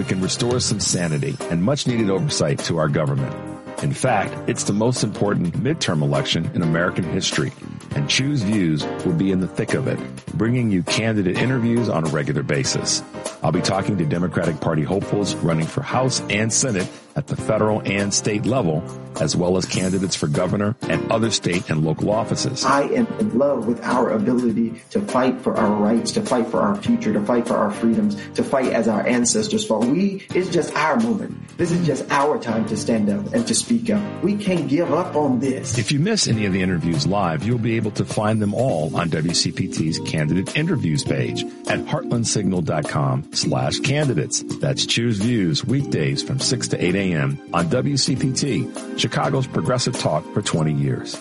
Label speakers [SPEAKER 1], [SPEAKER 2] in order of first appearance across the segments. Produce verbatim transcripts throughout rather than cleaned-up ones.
[SPEAKER 1] we can restore some sanity and much-needed oversight to our government. In fact, it's the most important midterm election in American history, and Choose Views will be in the thick of it, bringing you candidate interviews on a regular basis. I'll be talking to Democratic Party hopefuls running for House and Senate at the federal and state level, as well as candidates for governor and other state and local offices.
[SPEAKER 2] I am in love with our ability to fight for our rights, to fight for our future, to fight for our freedoms, to fight as our ancestors fought. We, it's just our moment. This is just our time to stand up and to speak up. We can't give up on this.
[SPEAKER 1] If you miss any of the interviews live, you'll be able to find them all on W C P T's candidate interviews page at heartlandsignal.com slash candidates. That's Choose Views, weekdays from six to eight a.m. on W C P T, Chicago's progressive talk for twenty years.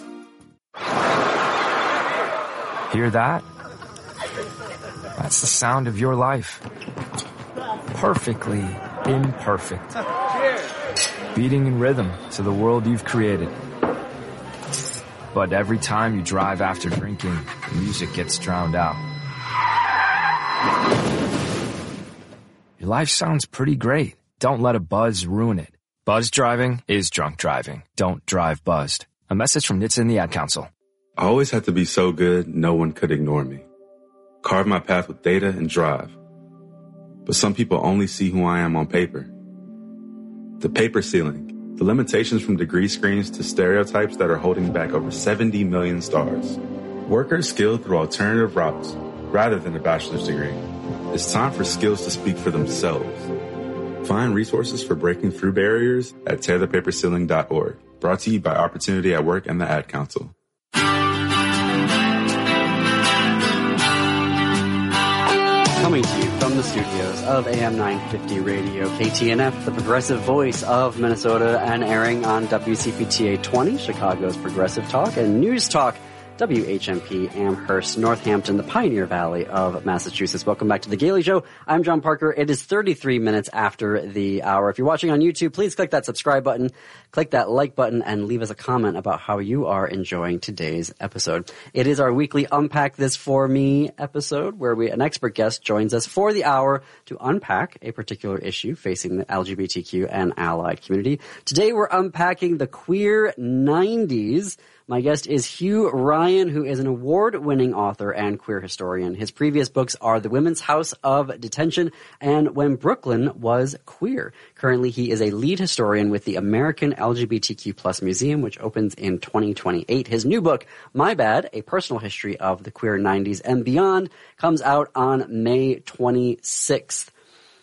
[SPEAKER 3] Hear that? That's the sound of your life. Perfectly imperfect. Beating in rhythm to the world you've created. But every time you drive after drinking, the music gets drowned out. Your life sounds pretty great. Don't let a buzz ruin it. Buzz driving is drunk driving. Don't drive buzzed. A message from N H T S A and the Ad Council.
[SPEAKER 4] I always had to be so good, no one could ignore me. Carve my path with data and drive. But some people only see who I am on paper. The paper ceiling, the limitations from degree screens to stereotypes that are holding back over seventy million stars. Workers skilled through alternative routes rather than a bachelor's degree. It's time for skills to speak for themselves. Find resources for breaking through barriers at tear the paper ceiling dot org. Brought to you by Opportunity at Work and the Ad Council.
[SPEAKER 5] Coming to you from the studios of A M nine fifty Radio, K T N F, the progressive voice of Minnesota, and airing on W C P T eight twenty, Chicago's Progressive Talk, and News Talk, W H M P, Amherst, Northampton, the Pioneer Valley of Massachusetts. Welcome back to The Gailey Show. I'm John Parker. It is thirty-three minutes after the hour. If you're watching on YouTube, please click that subscribe button, click that like button, and leave us a comment about how you are enjoying today's episode. It is our weekly Unpack This For Me episode, where we an expert guest joins us for the hour to unpack a particular issue facing the L G B T Q and allied community. Today we're unpacking the queer nineties. My guest is Hugh Ryan, who is an award-winning author and queer historian. His previous books are The Women's House of Detention and When Brooklyn Was Queer. Currently, he is a lead historian with the American L G B T Q plus Museum, which opens in twenty twenty-eight. His new book, My Bad, A Personal History of the Queer nineties and Beyond, comes out on May twenty-sixth.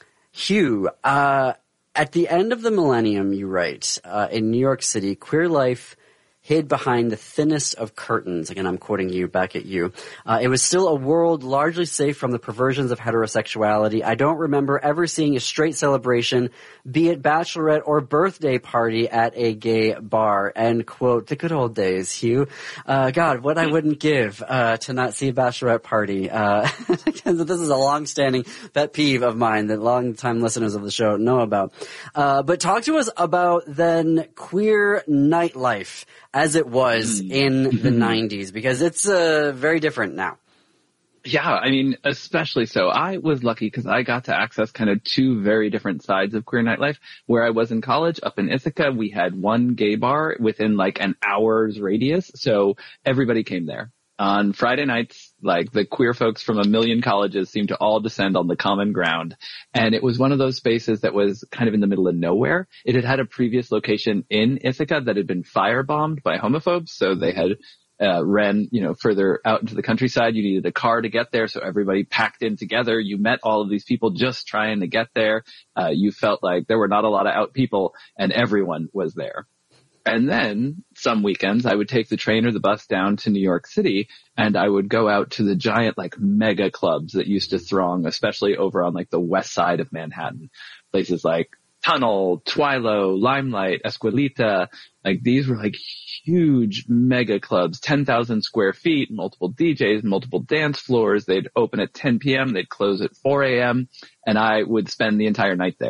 [SPEAKER 5] Hugh, uh, at the end of the millennium, you write, uh, in New York City, queer life hid behind the thinnest of curtains. Again, I'm quoting you back at you. Uh, it was still a world largely safe from the perversions of heterosexuality. I don't remember ever seeing a straight celebration, be it bachelorette or birthday party at a gay bar. End quote. The good old days, Hugh. Uh, God, what I wouldn't give uh, to not see a bachelorette party. Uh, this is a long-standing pet peeve of mine that long-time listeners of the show know about. Uh, but talk to us about then queer nightlife as it was in the nineties, because it's uh, very different now.
[SPEAKER 6] Yeah, I mean, especially so. I was lucky because I got to access kind of two very different sides of queer nightlife. Where I was in college, up in Ithaca, we had one gay bar within like an hour's radius, so everybody came there. On Friday nights, like the queer folks from a million colleges seemed to all descend on the common ground. And it was one of those spaces that was kind of in the middle of nowhere. It had had a previous location in Ithaca that had been firebombed by homophobes. So they had uh, ran, you know, further out into the countryside. You needed a car to get there. So everybody packed in together. You met all of these people just trying to get there. Uh, you felt like there were not a lot of out people and everyone was there. And then some weekends I would take the train or the bus down to New York City and I would go out to the giant like mega clubs that used to throng, especially over on like the west side of Manhattan. Places like Tunnel, Twilo, Limelight, Esquilita. Like these were like huge mega clubs, ten thousand square feet, multiple D Js, multiple dance floors. They'd open at ten p.m. They'd close at four a.m. and I would spend the entire night there.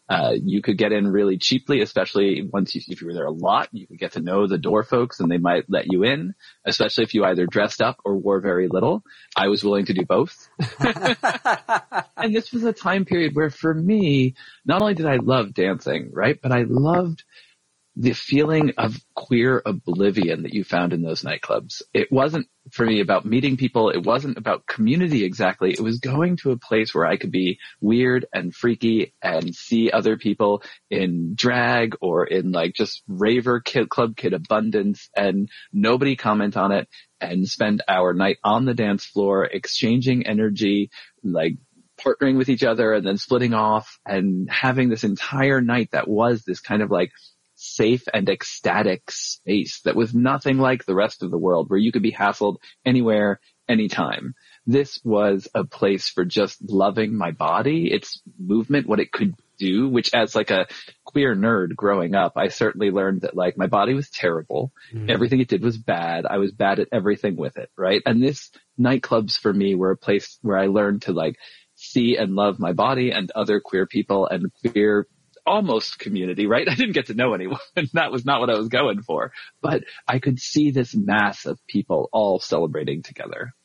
[SPEAKER 6] Uh, you could get in really cheaply, especially once you, if you were there a lot, you could get to know the door folks and they might let you in, especially if you either dressed up or wore very little. I was willing to do both. And this was a time period where for me, not only did I love dancing, right, but I loved the feeling of queer oblivion that you found in those nightclubs. It wasn't for me about meeting people. It wasn't about community exactly. It was going to a place where I could be weird and freaky and see other people in drag or in like just raver kid, club kid abundance and nobody comment on it and spend our night on the dance floor exchanging energy, like partnering with each other and then splitting off and having this entire night that was this kind of like safe and ecstatic space that was nothing like the rest of the world where you could be hassled anywhere, anytime. This was a place for just loving my body, its movement, what it could do, which as like a queer nerd growing up, I certainly learned that like my body was terrible. Mm. Everything it did was bad. I was bad at everything with it, right? And this nightclubs for me were a place where I learned to like see and love my body and other queer people and queer almost community, right? I didn't get to know anyone. That was not what I was going for. But I could see this mass of people all celebrating together.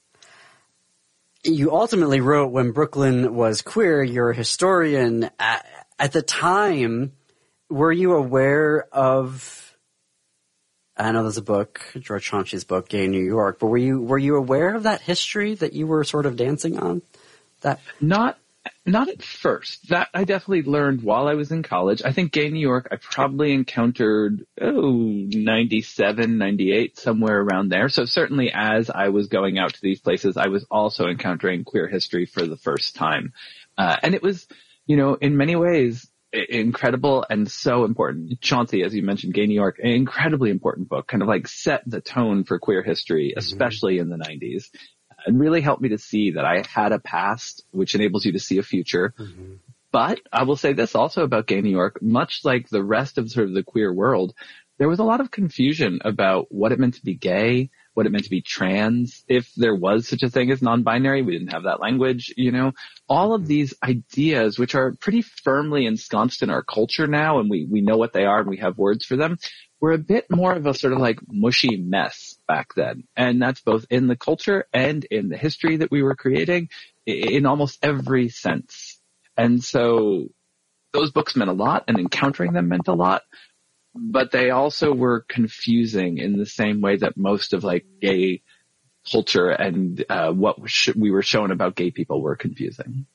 [SPEAKER 5] You ultimately wrote When Brooklyn Was Queer. You're a historian. At, at the time, were you aware of, I know there's a book, George Chauncey's book, Gay New York, but were you were you aware of that history that you were sort of dancing on? That
[SPEAKER 6] Not Not at first. That I definitely learned while I was in college. I think Gay New York I probably encountered, oh, ninety-seven, ninety-eight, somewhere around there. So certainly as I was going out to these places, I was also encountering queer history for the first time. Uh, and it was, you know, in many ways incredible and so important. Chauncey, as you mentioned, Gay New York, an incredibly important book, kind of like set the tone for queer history, mm-hmm. especially in the nineties. And really helped me to see that I had a past, which enables you to see a future. Mm-hmm. But I will say this also about Gay New York, much like the rest of sort of the queer world, there was a lot of confusion about what it meant to be gay, what it meant to be trans, if there was such a thing as non-binary. We didn't have that language, you know. All of these ideas, which are pretty firmly ensconced in our culture now, and we, we know what they are and we have words for them, were a bit more of a sort of like mushy mess back then. And that's both in the culture and in the history that we were creating in almost every sense. And so those books meant a lot and encountering them meant a lot, but they also were confusing in the same way that most of like gay culture and uh, what we were shown about gay people were confusing.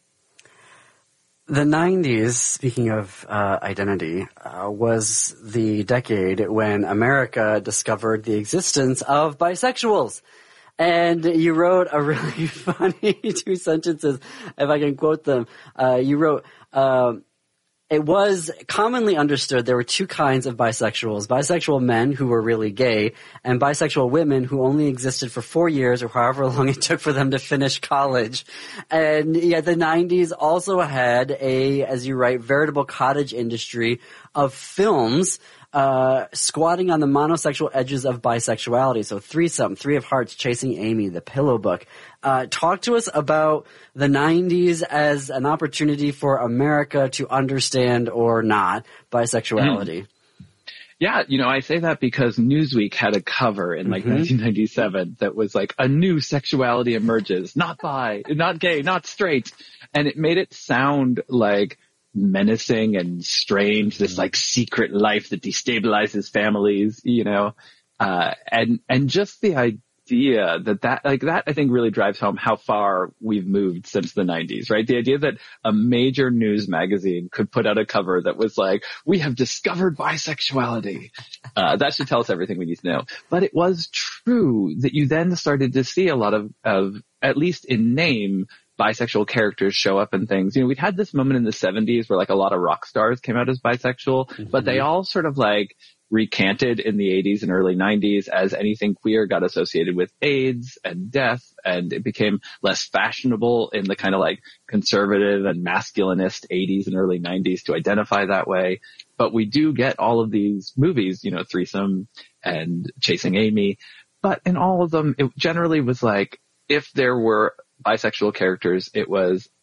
[SPEAKER 5] The nineties, speaking of uh, identity, uh, was the decade when America discovered the existence of bisexuals. And you wrote a really funny two sentences, if I can quote them. Uh, you wrote, um, it was commonly understood there were two kinds of bisexuals, bisexual men who were really gay and bisexual women who only existed for four years or however long it took for them to finish college. And yeah, the nineties also had a, as you write, veritable cottage industry of films uh squatting on the monosexual edges of bisexuality. So Threesome, Three of Hearts, Chasing Amy, The Pillow Book. Uh talk to us about the nineties as an opportunity for America to understand or not bisexuality. Mm.
[SPEAKER 6] Yeah, you know, I say that because Newsweek had a cover in like mm-hmm. nineteen ninety-seven that was like, a new sexuality emerges, not bi, not gay, not straight. And it made it sound like menacing and strange, this like secret life that destabilizes families, you know, uh, and, and just the idea that that, like that, I think really drives home how far we've moved since the nineties, right? The idea that a major news magazine could put out a cover that was like, we have discovered bisexuality. Uh, that should tell us everything we need to know. But it was true that you then started to see a lot of, of, at least in name, bisexual characters show up in things. You know, we'd had this moment in the seventies where like a lot of rock stars came out as bisexual, mm-hmm. but they all sort of like recanted in the eighties and early nineties as anything queer got associated with AIDS and death, and it became less fashionable in the kind of like conservative and masculinist eighties and early nineties to identify that way. But we do get all of these movies, you know, Threesome and Chasing Amy, but in all of them, it generally was like, if there were bisexual characters, it was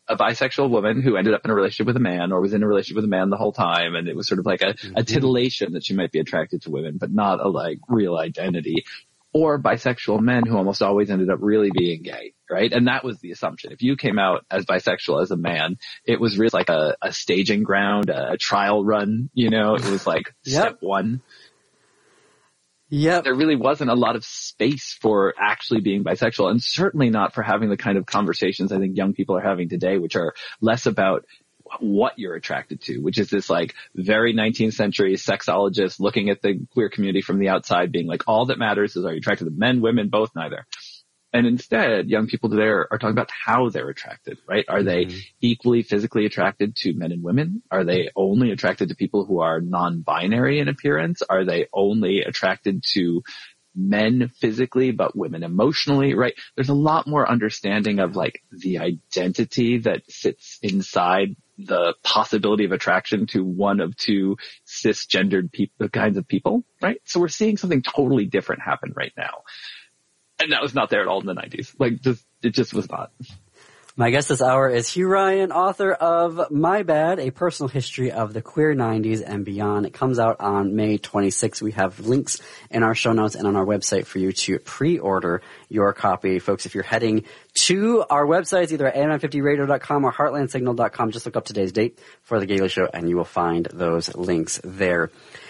[SPEAKER 6] a bisexual woman who ended up in a relationship with a man or was in a relationship with a man the whole time. And it was sort of like a, mm-hmm. a titillation that she might be attracted to women, but not a like real identity. Or bisexual men who almost always ended up really being gay, right? And that was the assumption. If you came out as bisexual as a man, it was really like a, a staging ground, a, a trial run, you know, it was like yep. step one.
[SPEAKER 5] Yeah,
[SPEAKER 6] there really wasn't a lot of space for actually being bisexual, and certainly not for having the kind of conversations I think young people are having today, which are less about what you're attracted to, which is this like very nineteenth century sexologist looking at the queer community from the outside being like, all that matters is are you attracted to men, women, both, neither. And instead, young people today are, are talking about how they're attracted, right? Are mm-hmm. they equally physically attracted to men and women? Are they only attracted to people who are non-binary in appearance? Are they only attracted to men physically, but women emotionally, right? There's a lot more understanding of like the identity that sits inside the possibility of attraction to one of two cisgendered people, kinds of people, right? So we're seeing something totally different happen right now. And that was not there at all in the nineties. Like, just, it just was not.
[SPEAKER 5] My guest this hour is Hugh Ryan, author of My Bad, A Personal History of the Queer nineties and Beyond. It comes out on May twenty-sixth. We have links in our show notes and on our website for you to pre-order your copy. Folks, if you're heading to our websites, either at A M nine fifty radio dot com or heartland signal dot com, just look up today's date for the Gaily Show and you will find those links there.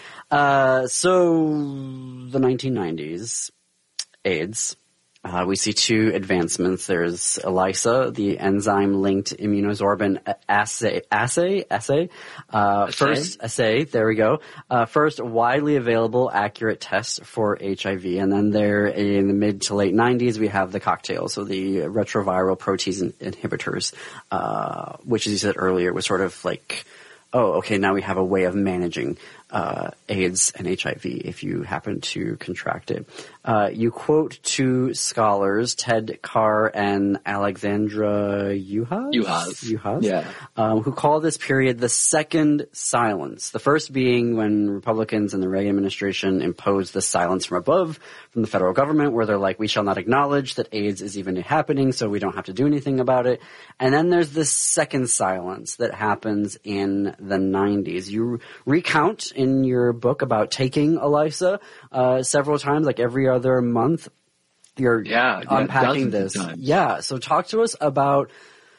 [SPEAKER 5] Uh, so, the nineteen nineties, AIDS. Uh, we see two advancements. There's ELISA, the enzyme-linked immunosorbent assay, assay, assay. Uh, first, assay, there we go. Uh, first, widely available, accurate test for H I V. And then there, in the mid to late nineties, we have the cocktail, so the retroviral protease inhibitors, uh, which, as you said earlier, was sort of like, oh, okay, now we have a way of managing uh, AIDS and H I V if you happen to contract it. Uh, you quote two scholars, Ted Carr and Alexandra Juhasz?
[SPEAKER 6] Juhasz.
[SPEAKER 5] Juhasz,
[SPEAKER 6] yeah.
[SPEAKER 5] Um, who call this period the second silence. The first being when Republicans and the Reagan administration imposed the silence from above from the federal government, where they're like, we shall not acknowledge that AIDS is even happening, so we don't have to do anything about it. And then there's this second silence that happens in the nineties. You recount in your book about taking ELISA uh, several times, like every other month. You're
[SPEAKER 6] yeah,
[SPEAKER 5] unpacking
[SPEAKER 6] yeah,
[SPEAKER 5] this.
[SPEAKER 6] Times.
[SPEAKER 5] Yeah, so talk to us about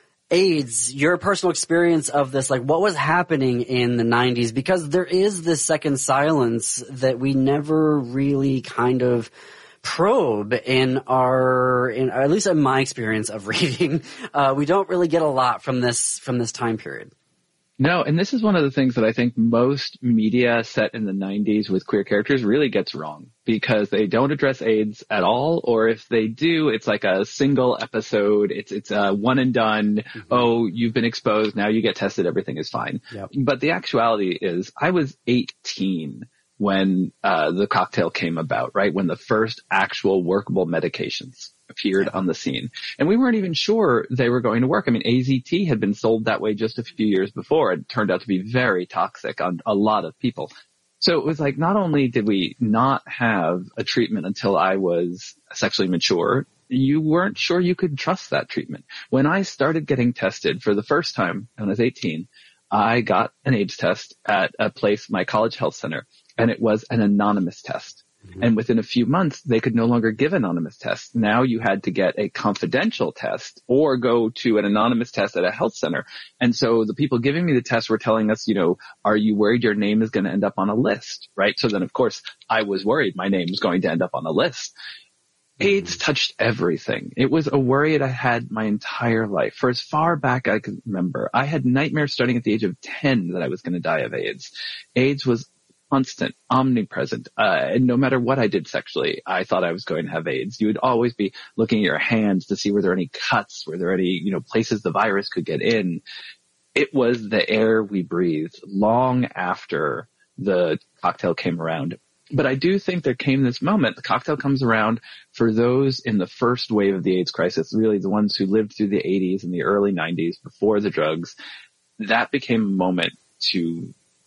[SPEAKER 5] AIDS, your personal experience of this, like what was happening in the nineties, because there is this second silence that we never really kind of probe in our, in at least in my experience of reading. Uh, we don't really get a lot from this, from this time period.
[SPEAKER 6] No, and this is one of the things that I think most media set in the nineties with queer characters really gets wrong, because they don't address AIDS at all, or if they do, it's like a single episode. It's it's a one and done. Mm-hmm. Oh, you've been exposed. Now you get tested. Everything is fine. Yep. But the actuality is I was eighteen when uh the cocktail came about, right? When the first actual workable medications appeared on the scene. And we weren't even sure they were going to work. I mean, A Z T had been sold that way just a few years before. It turned out to be very toxic on a lot of people. So it was like, not only did we not have a treatment until I was sexually mature, you weren't sure you could trust that treatment. When I started getting tested for the first time when I was eighteen, I got an AIDS test at a place, my college health center, and it was an anonymous test. Mm-hmm. And within a few months, they could no longer give anonymous tests. Now you had to get a confidential test or go to an anonymous test at a health center. And so the people giving me the test were telling us, you know, are you worried your name is going to end up on a list, right? So then, of course, I was worried my name was going to end up on a list. Mm-hmm. AIDS touched everything. It was a worry that I had my entire life. For as far back I could remember, I had nightmares starting at the age of ten that I was going to die of AIDS. AIDS was constant, omnipresent, uh, and no matter what I did sexually, I thought I was going to have AIDS. You would always be looking at your hands to see were there any cuts, were there any, you know, places the virus could get in. It was the air we breathed long after the cocktail came around. But I do think there came this moment, the cocktail comes around for those in the first wave of the AIDS crisis, really the ones who lived through the eighties and the early nineties before the drugs. That became a moment to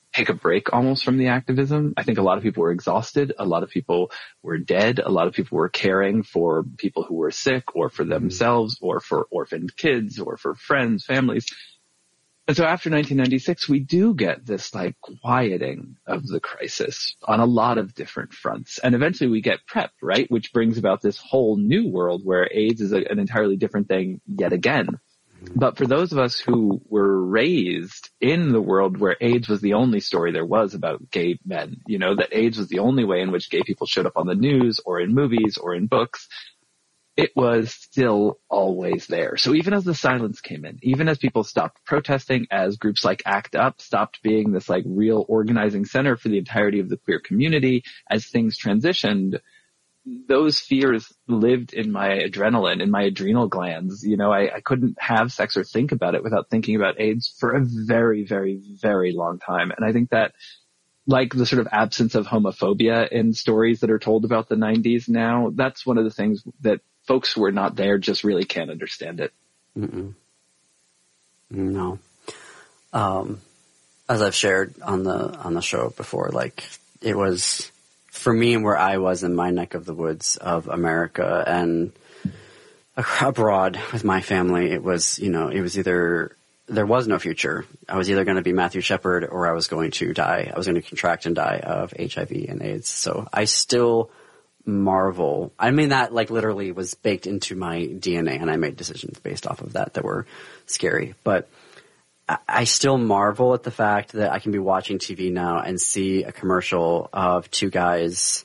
[SPEAKER 6] take a break almost from the activism. I think a lot of people were exhausted. A lot of people were dead. A lot of people were caring for people who were sick or for themselves or for orphaned kids or for friends, families. And so after nineteen ninety-six, we do get this like quieting of the crisis on a lot of different fronts. And eventually we get PrEP, right? Which brings about this whole new world where AIDS is a, an entirely different thing yet again. But for those of us who were raised in the world where AIDS was the only story there was about gay men, you know, that AIDS was the only way in which gay people showed up on the news or in movies or in books, it was still always there. So even as the silence came in, even as people stopped protesting, as groups like ACT UP stopped being this like real organizing center for the entirety of the queer community, as things transitioned, those fears lived in my adrenaline, in my adrenal glands. You know, I, I couldn't have sex or think about it without thinking about AIDS for a very, very, very long time. And I think that, like the sort of absence of homophobia in stories that are told about the nineties now, that's one of the things that folks who are not there just really can't understand it.
[SPEAKER 5] Mm-mm. No. Um, as I've shared on the, on the show before, like it was, for me and where I was in my neck of the woods of America and abroad with my family, it was, you know, it was either, there was no future. I was either going to be Matthew Shepard or I was going to die. I was going to contract and die of H I V and AIDS. So I still marvel. I mean, that like literally was baked into my D N A and I made decisions based off of that that were scary. But I still marvel at the fact that I can be watching T V now and see a commercial of two guys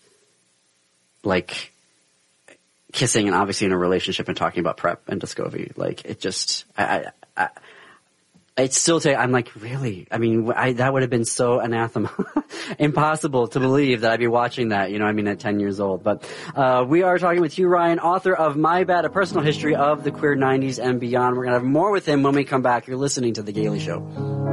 [SPEAKER 5] like kissing and obviously in a relationship and talking about PrEP and Descovy. Like it just, I, I, I it's still take, I'm like, really? I mean, I, that would have been so anathema, impossible to believe that I'd be watching that, you know, I mean, at ten years old. But, uh, we are talking with Hugh Ryan, author of My Bad, A Personal History of the Queer nineties and Beyond. We're going to have more with him when we come back. You're listening to The Gaily Show.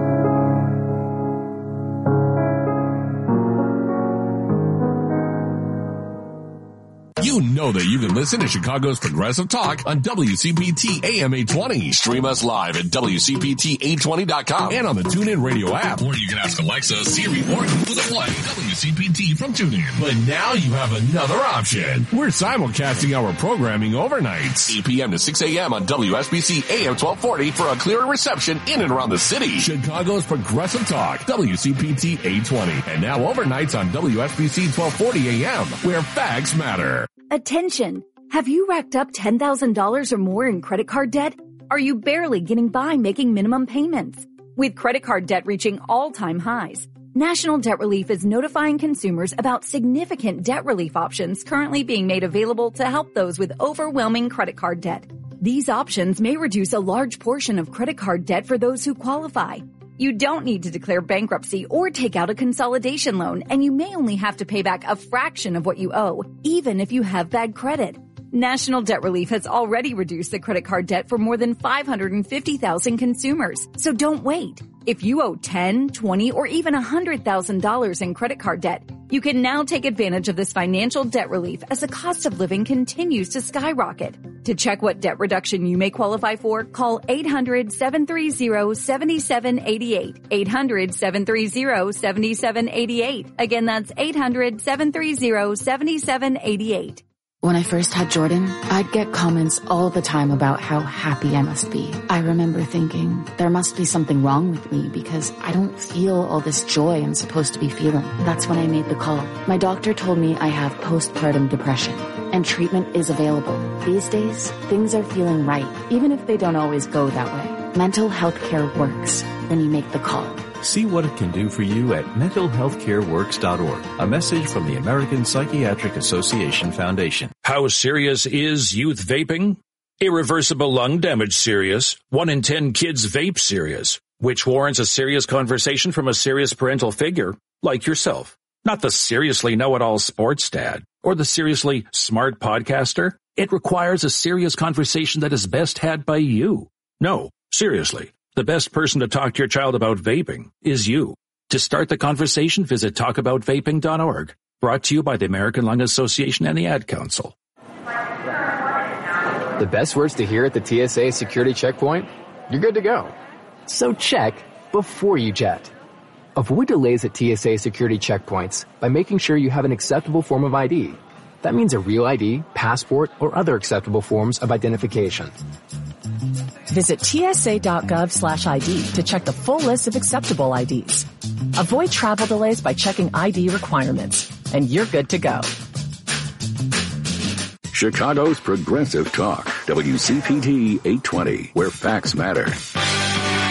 [SPEAKER 7] You know that you can listen to Chicago's Progressive Talk on W C P T A M eight twenty. Stream us live at W C P T eight twenty dot com and on the TuneIn Radio app. Or you can ask Alexa, Siri, or Google to play W C P T from TuneIn. But now you have another option. We're simulcasting our programming overnights. eight p.m. to six a.m. on W S B C A M twelve forty for a clearer reception in and around the city. Chicago's Progressive Talk, W C P T eight twenty. And now overnights on W S B C twelve forty A M, where facts matter.
[SPEAKER 8] Attention! Have you racked up ten thousand dollars or more in credit card debt? Are you barely getting by making minimum payments? With credit card debt reaching all-time highs, National Debt Relief is notifying consumers about significant debt relief options currently being made available to help those with overwhelming credit card debt. These options may reduce a large portion of credit card debt for those who qualify. You don't need to declare bankruptcy or take out a consolidation loan, and you may only have to pay back a fraction of what you owe, even if you have bad credit. National Debt Relief has already reduced the credit card debt for more than five hundred fifty thousand consumers, so don't wait. If you owe ten, twenty, or even one hundred thousand dollars in credit card debt, you can now take advantage of this financial debt relief as the cost of living continues to skyrocket. To check what debt reduction you may qualify for, call eight hundred, seven three zero, seven seven eight eight. eight hundred, seven three zero, seven seven eight eight. Again, that's eight hundred, seven three zero, seven seven eight eight.
[SPEAKER 9] When I first had Jordan, I'd get comments all the time about how happy I must be. I remember thinking, there must be something wrong with me because I don't feel all this joy I'm supposed to be feeling. That's when I made the call. My doctor told me I have postpartum depression, and treatment is available. These days, things are feeling right, even if they don't always go that way. Mental health care works when you make the call.
[SPEAKER 10] See what it can do for you at mental health care works dot org. A message from the American Psychiatric Association Foundation.
[SPEAKER 11] How serious is youth vaping? Irreversible lung damage serious. One in ten kids vape serious, which warrants a serious conversation from a serious parental figure like yourself. Not the seriously know-it-all sports dad or the seriously smart podcaster. It requires a serious conversation that is best had by you. No, seriously. The best person to talk to your child about vaping is you. To start the conversation, visit talk about vaping dot org. Brought to you by the American Lung Association and the Ad Council.
[SPEAKER 12] The best words to hear at the T S A security checkpoint? You're good to go. So check before you jet. Avoid delays at T S A security checkpoints by making sure you have an acceptable form of I D. That means a real I D, passport, or other acceptable forms of identification.
[SPEAKER 13] Visit T S A dot gov slash I D to check the full list of acceptable I Ds. Avoid travel delays by checking I D requirements, and you're good to go.
[SPEAKER 14] Chicago's Progressive Talk, W C P T eight twenty, where facts matter.